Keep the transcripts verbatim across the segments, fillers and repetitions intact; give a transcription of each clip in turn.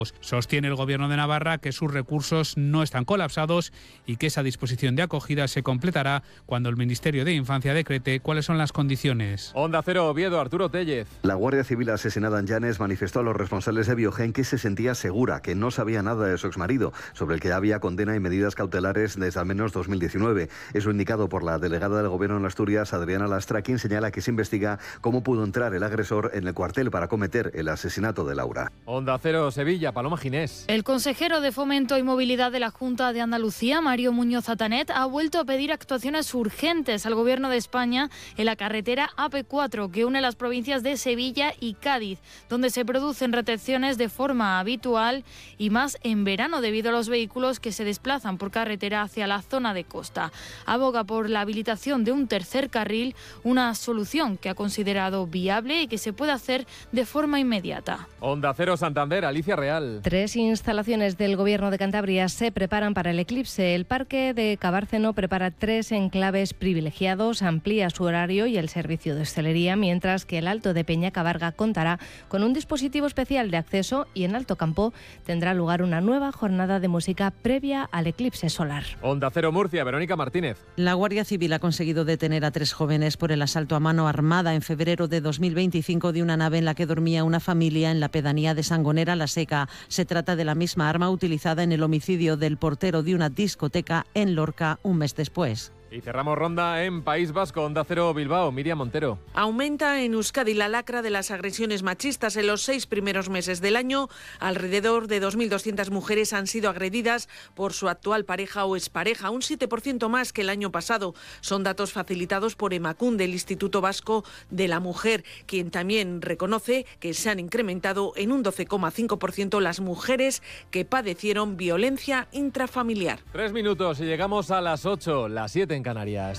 Sostiene el Gobierno de Navarra que sus recursos no están colapsados y que esa disposición de acogida se completará cuando el Ministerio de Infancia decrete cuáles son las condiciones. Onda Cero, Oviedo, Arturo Tellez. La Guardia Civil asesinada en Llanes manifestó a los responsables de Biogen que se sentía segura, que no sabía nada de su exmarido, sobre el que había condena y medidas cautelares desde al menos dos mil diecinueve. Eso indicado por la delegada del Gobierno en Asturias, Adriana Lastra, quien señala que se investiga cómo pudo entrar el agresor en el cuartel para cometer el asesinato de Laura. Onda Cero, Sevilla, Paloma Ginés. El consejero de Fomento y Movilidad de la Junta de Andalucía, Mario Muñoz Atanet, ha vuelto a pedir actuaciones urgentes al Gobierno de España en la carretera A P cuatro que une las provincias de Sevilla y Cádiz, donde se producen retenciones de forma habitual y más en verano debido a los vehículos que se desplazan por carretera hacia la zona de costa. Aboga por la habilitación de un tercer carril, una solución que ha considerado viable y que se puede hacer de forma inmediata. Onda Cero, Santander, Alicia Real. Tres instalaciones del Gobierno de Cantabria se preparan para el eclipse. El Parque de Cabárceno prepara tres enclaves privilegiados, amplía su horario y el servicio de hostelería, mientras que el Alto de Peñacabarga contará con un dispositivo especial de acceso y en Alto Campo tendrá lugar una nueva jornada de música previa al eclipse solar. Onda Cero, Murcia, Verónica Martínez. La Guardia Civil ha conseguido detener a tres jóvenes por el asalto a mano armada en febrero de dos mil veinticinco de una nave en la que dormía una familia en la pedanía de Sangonera la Seca. Se trata de la misma arma utilizada en el homicidio del portero de una discoteca en Lorca un mes después. Y cerramos ronda en País Vasco, Onda Cero, Bilbao, Miriam Montero. Aumenta en Euskadi la lacra de las agresiones machistas. En los seis primeros meses del año, alrededor de dos mil doscientas mujeres han sido agredidas por su actual pareja o expareja, un siete por ciento más que el año pasado. Son datos facilitados por Emakunde, el Instituto Vasco de la Mujer, quien también reconoce que se han incrementado en un doce coma cinco por ciento las mujeres que padecieron violencia intrafamiliar. Tres minutos y llegamos a las ocho, las siete en Canarias.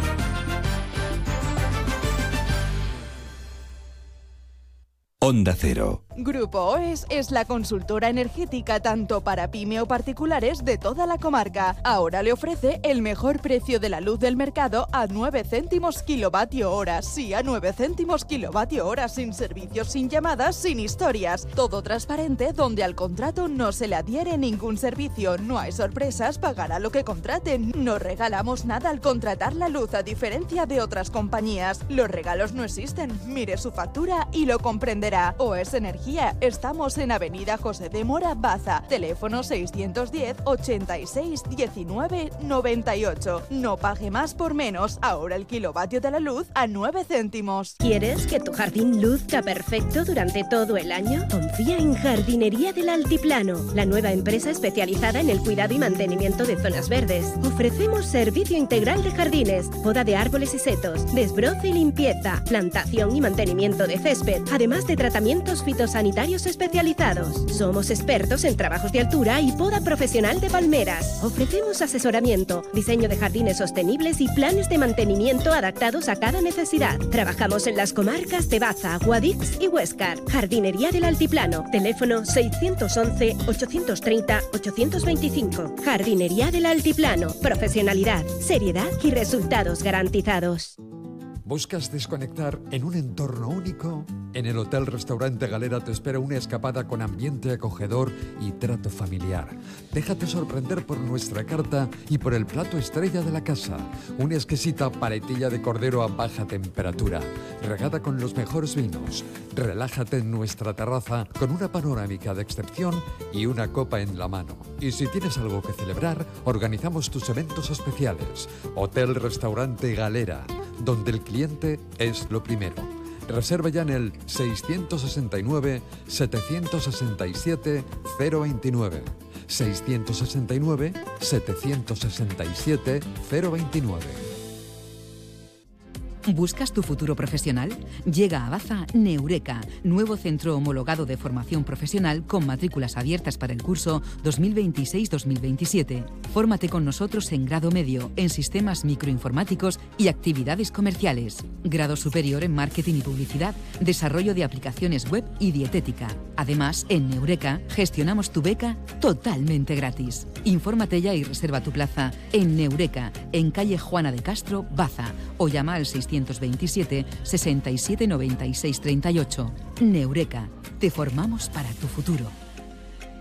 Onda Cero. Grupo OES es la consultora energética tanto para pyme o particulares de toda la comarca. Ahora le ofrece el mejor precio de la luz del mercado a nueve céntimos kilovatio hora. Sí, a nueve céntimos kilovatio hora, sin servicios, sin llamadas, sin historias. Todo transparente, donde al contrato no se le adhiere ningún servicio. No hay sorpresas, pagará lo que contraten. No regalamos nada al contratar la luz, a diferencia de otras compañías. Los regalos no existen. Mire su factura y lo comprenderá. OES Energía. Estamos en Avenida José de Mora, Baza. Teléfono seiscientos diez, ochenta y seis, diecinueve, noventa y ocho. No pague más por menos. Ahora el kilovatio de la luz a nueve céntimos. ¿Quieres que tu jardín luzca perfecto durante todo el año? Confía en Jardinería del Altiplano, la nueva empresa especializada en el cuidado y mantenimiento de zonas verdes. Ofrecemos servicio integral de jardines, poda de árboles y setos, desbroce y limpieza, plantación y mantenimiento de césped, además de tratamientos fitosanitarios especializados. Somos expertos en trabajos de altura y poda profesional de palmeras. Ofrecemos asesoramiento, diseño de jardines sostenibles y planes de mantenimiento adaptados a cada necesidad. Trabajamos en las comarcas de Baza, Guadix y Huéscar. Jardinería del Altiplano. Teléfono seiscientos once, ochocientos treinta, ochocientos veinticinco. Jardinería del Altiplano. Profesionalidad, seriedad y resultados garantizados. ¿Buscas desconectar en un entorno único? En el Hotel Restaurante Galera te espera una escapada con ambiente acogedor y trato familiar. Déjate sorprender por nuestra carta y por el plato estrella de la casa. Una exquisita paletilla de cordero a baja temperatura, regada con los mejores vinos. Relájate en nuestra terraza con una panorámica de excepción y una copa en la mano. Y si tienes algo que celebrar, organizamos tus eventos especiales. Hotel Restaurante Galera, donde el cliente es lo primero. Reserva ya en el seiscientos sesenta y nueve, setecientos sesenta y siete, cero veintinueve. seiscientos sesenta y nueve, setecientos sesenta y siete, cero veintinueve. ¿Buscas tu futuro profesional? Llega a Baza Neureka, nuevo centro homologado de formación profesional con matrículas abiertas para el curso dos mil veintiséis dos mil veintisiete. Fórmate con nosotros en grado medio, en sistemas microinformáticos y actividades comerciales. Grado superior en marketing y publicidad, desarrollo de aplicaciones web y dietética. Además, en Neureka gestionamos tu beca totalmente gratis. Infórmate ya y reserva tu plaza en Neureka, en calle Juana de Castro, Baza, o llama al seiscientos veintisiete, sesenta y siete, noventa y seis, treinta y ocho. Neureka, te formamos para tu futuro.